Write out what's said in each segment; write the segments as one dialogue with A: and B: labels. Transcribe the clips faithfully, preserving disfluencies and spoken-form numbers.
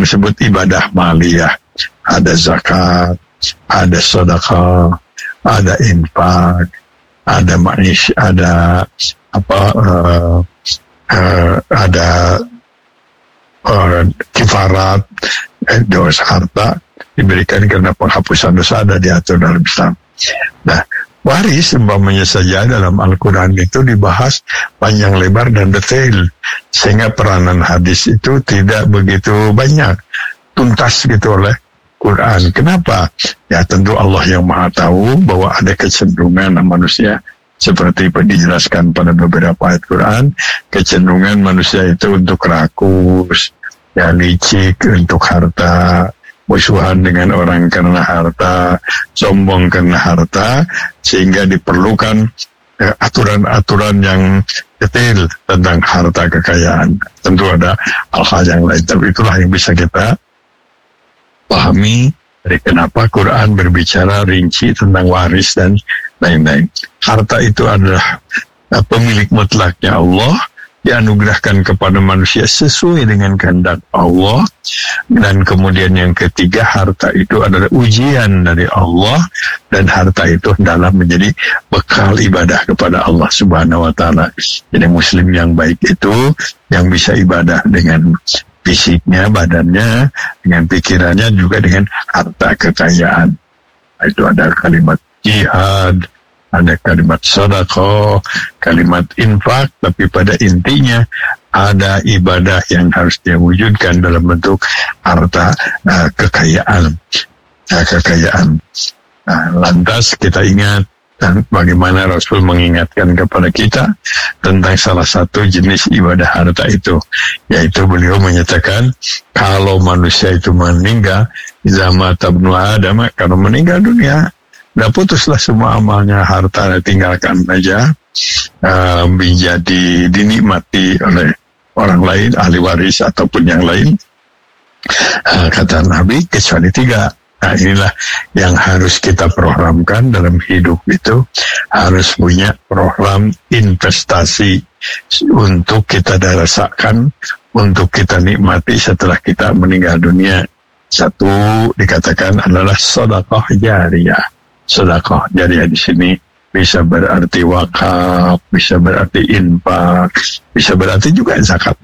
A: disebut ibadah maliyah. Ada zakat, ada sedekah, ada infak, ada ma'ish, ada apa uh, uh, ada uh, kifarat, eh, dosa harta diberikan karena penghapusan dosa, ada diatur dalam Islam. Nah, waris umpamanya saja dalam Al-Quran itu dibahas panjang lebar dan detail, sehingga peranan hadis itu tidak begitu banyak, tuntas gitu oleh Quran. Kenapa? Ya tentu Allah yang Maha Tahu bahwa ada kecenderungan manusia seperti dijelaskan pada beberapa ayat Quran, kecenderungan manusia itu untuk rakus, ya licik untuk harta, musuhan dengan orang karena harta, sombong karena harta, sehingga diperlukan eh, aturan-aturan yang detail tentang harta kekayaan. Tentu ada hal-hal yang lain, tapi itulah yang bisa kita pahami dari kenapa Quran berbicara rinci tentang waris dan lain-lain. Harta itu adalah uh, pemilik mutlaknya Allah, dianugerahkan kepada manusia sesuai dengan kehendak Allah. Dan kemudian yang ketiga, harta itu adalah ujian dari Allah, dan harta itu adalah menjadi bekal ibadah kepada Allah Subhanahu wa Ta'ala. Jadi muslim yang baik itu yang bisa ibadah dengan fisiknya, badannya, dengan pikirannya, juga dengan harta kekayaan. Itu ada kalimat jihad, ada kalimat sedekah, kalimat infak, tapi pada intinya ada ibadah yang harus dia wujudkan dalam bentuk harta uh, kekayaan. Uh, kekayaan. Uh, lantas kita ingat dan bagaimana Rasul mengingatkan kepada kita tentang salah satu jenis ibadah harta itu, yaitu beliau menyatakan kalau manusia itu meninggal, zaman tabnu Adam, kalau meninggal dunia, udah putuslah semua amalnya, harta tinggalkan aja, uh, menjadi dinikmati oleh orang lain, ahli waris ataupun yang lain. Uh, kata Nabi, kecuali tiga. Nah, inilah yang harus kita programkan dalam hidup itu, harus punya program investasi untuk kita rasakan, untuk kita nikmati setelah kita meninggal dunia. Satu dikatakan adalah sedekah jariyah. Sedekah jariyah di sini bisa berarti wakaf, bisa berarti infak, bisa berarti juga zakat.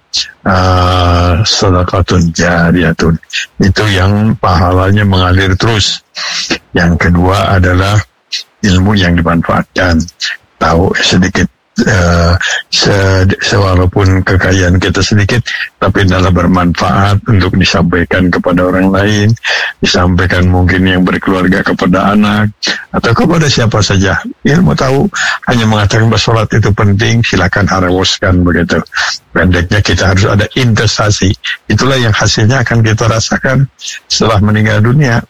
A: Uh, sedekatun jariyatun, itu yang pahalanya mengalir terus. Yang kedua adalah ilmu yang dimanfaatkan. Tahu sedikit, uh, se, se walaupun kekayaan kita sedikit, tapi adalah bermanfaat untuk disampaikan kepada orang lain, disampaikan mungkin yang berkeluarga kepada anak, atau kepada siapa saja. Ilmu tahu hanya mengatakan bahwa sholat itu penting, silakan haruskan begitu. Pendeknya kita harus ada investasi. Itulah yang hasilnya akan kita rasakan setelah meninggal dunia.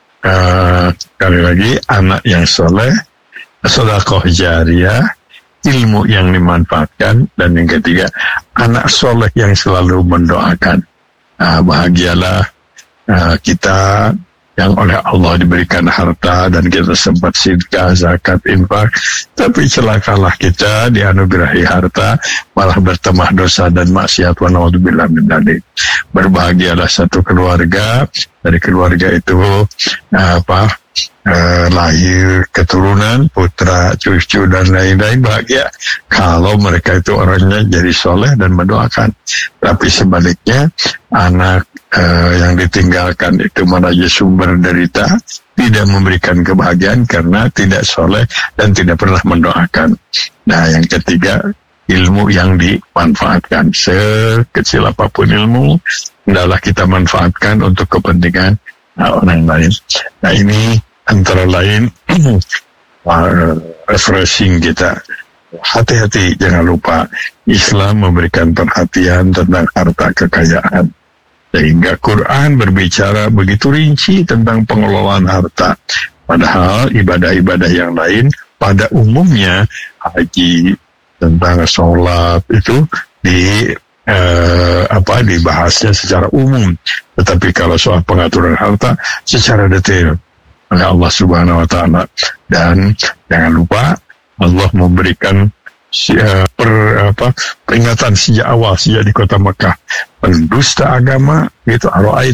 A: Uh, sekali lagi, anak yang soleh, sedekah jariyah, ilmu yang dimanfaatkan, dan yang ketiga, anak soleh yang selalu mendoakan. Uh, bahagialah uh, kita yang oleh Allah diberikan harta dan kita sempat sedekah, zakat, infak, tapi celakalah kita dianugerahi harta malah bertambah dosa dan maksiat, wa naudzubillah min dzalik. Berbahagialah satu keluarga, dari keluarga itu apa eh, lahir keturunan, putra, cucu dan lain-lain, bahagia kalau mereka itu orangnya jadi soleh dan mendoakan. Tapi sebaliknya, anak eh, yang ditinggalkan itu malah sumber derita, tidak memberikan kebahagiaan karena tidak soleh dan tidak pernah mendoakan. Nah, yang ketiga, ilmu yang dimanfaatkan. Sekecil apapun ilmu, hendaklah kita manfaatkan untuk kepentingan uh, orang lain. Nah, ini antara lain uh, refreshing kita. Hati-hati, jangan lupa Islam memberikan perhatian tentang harta kekayaan. Sehingga Quran berbicara begitu rinci tentang pengelolaan harta. Padahal ibadah-ibadah yang lain pada umumnya, haji, tentang sholat itu di eh, apa dibahasnya secara umum, tetapi kalau soal pengaturan harta secara detail oleh Allah Subhanahu Wa Taala. Dan jangan lupa Allah memberikan uh, per, apa, peringatan sejak awal, sejak di kota Mekah, pendusta agama itu